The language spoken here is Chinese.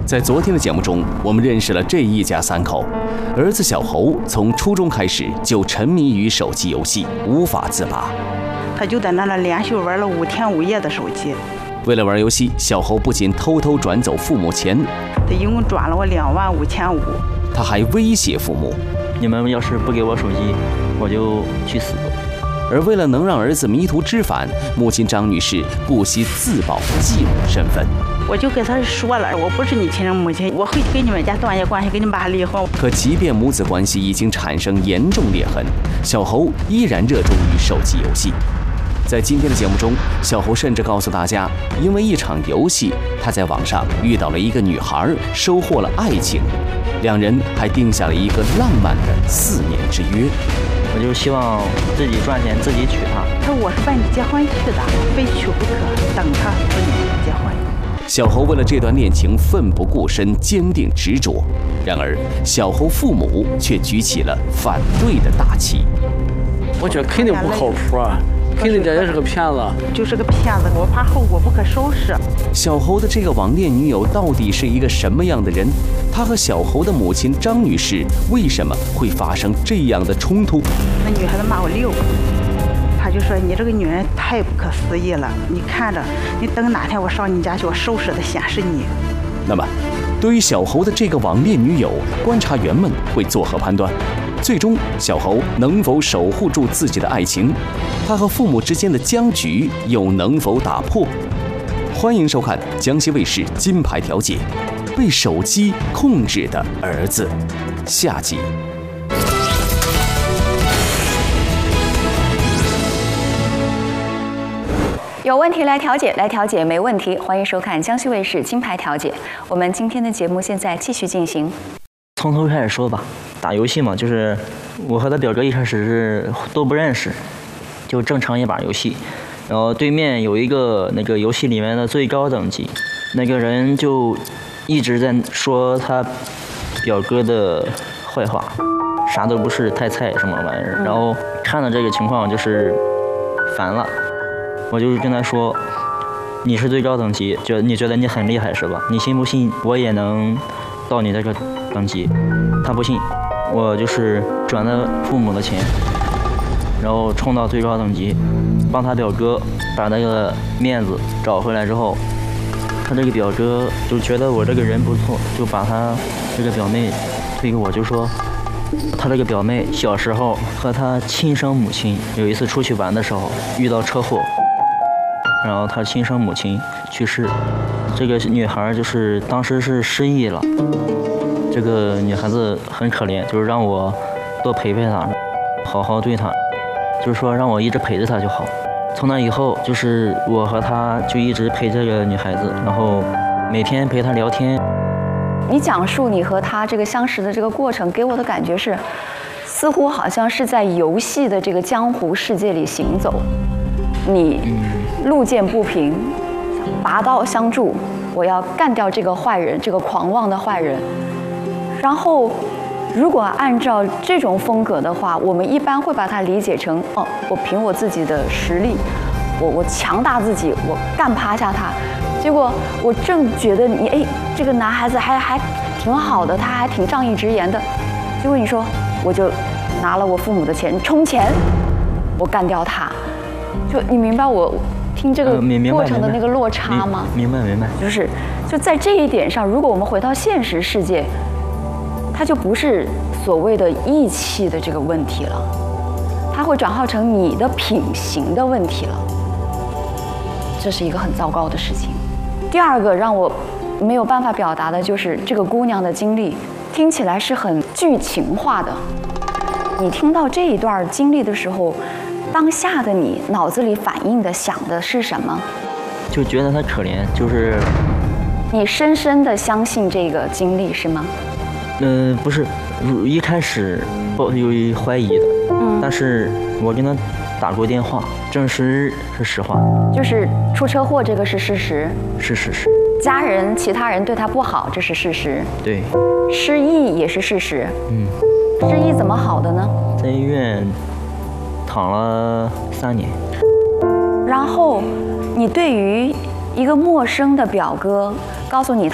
在昨天的节目中，我们认识了这一家三口。儿子小侯从初中开始就沉迷于手机游戏，无法自拔。 他就在那连续玩了5天5夜的手机。 为了玩游戏，小侯不仅偷偷转走父母钱， 他一共转了我25500。 他还威胁父母： 你们要是不给我手机，我就去死。 而为了能让儿子迷途知返，母亲张女士不惜自曝继母身份。 我就跟他说了，我不是你亲生母亲，我会跟你们家断绝关系，跟你们爸离婚。 可即便母子关系已经产生严重裂痕，小侯依然热衷于手机游戏。在今天的节目中，小侯甚至告诉大家，因为一场游戏，他在网上遇到了一个女孩，收获了爱情，两人还定下了一个浪漫的4年之约。 我就希望自己赚钱，自己娶她。 他说我是奔结婚去的，非娶不可，等他4年结婚。 小侯为了这段恋情奋不顾身，坚定执着。然而，小侯父母却举起了反对的大旗。 我觉得肯定不靠谱啊，肯定这也是个骗子。 就是个骗子，我怕后果不可收拾。 小侯的这个网恋女友到底是一个什么样的人？他和小侯的母亲张女士为什么会发生这样的冲突？ 那女孩子骂我6个。他就说你这个女人太不可思议了，你看着，你等哪天我上你家去，我收拾的显示你。 那么，对于小侯的这个网恋女友，观察员们会作何判断？最终，小侯能否守护住自己的爱情？他和父母之间的僵局又能否打破？欢迎收看江西卫视金牌调解《被手机控制的儿子》下集。 有问题来调解，来调解没问题。欢迎收看江西卫视金牌调解。我们今天的节目现在继续进行。 从头开始说吧，打游戏嘛，就是我和他表哥一开始是都不认识，就正常一把游戏。然后对面有一个那个游戏里面的最高等级，那个人就一直在说他表哥的坏话，啥都不是，太菜什么玩意儿。然后看到这个情况就是烦了。我就跟他说，你是最高等级，你觉得你很厉害是吧？你信不信我也能到你这个等级？他不信，我就是转了父母的钱，然后冲到最高等级，帮他表哥把那个面子找回来之后，他这个表哥就觉得我这个人不错，就把他这个表妹推给我，就说他这个表妹小时候和他亲生母亲有一次出去玩的时候遇到车祸。然后他亲生母亲去世，这个女孩就是当时是失忆了。这个女孩子很可怜，就是让我多陪陪她，好好对她，就是说让我一直陪着她就好。从那以后，就是我和她就一直陪这个女孩子，然后每天陪她聊天。 你讲述你和她这个相识的这个过程，给我的感觉是，似乎好像是在游戏的这个江湖世界里行走。你路见不平，拔刀相助，我要干掉这个坏人，这个狂妄的坏人。然后，如果按照这种风格的话，我们一般会把它理解成，我凭我自己的实力，我强大自己，我干趴下他。结果我正觉得你，这个男孩子还挺好的，他还挺仗义直言的。结果你说，我就拿了我父母的钱充钱，我干掉他。就你明白我听这个过程的那个落差吗？ 明白。 就在这一点上，如果我们回到现实世界，它就不是所谓的义气的这个问题了，它会转化成你的品行的问题了。这是一个很糟糕的事情。第二个让我没有办法表达的就是这个姑娘的经历，听起来是很剧情化的。你听到这一段经历的时候，当下的你脑子里反应的想的是什么？ 就觉得他可怜，就是你深深的相信这个经历是吗？ 不是，一开始有怀疑的，但是我跟他打过电话，证实是实话。 就是出车祸这个是事实， 是事实。 家人其他人对他不好，这是事实。 对。 失忆也是事实。失忆怎么好的呢？ 在医院躺了3年。 然后，你对于一个陌生的表哥告诉你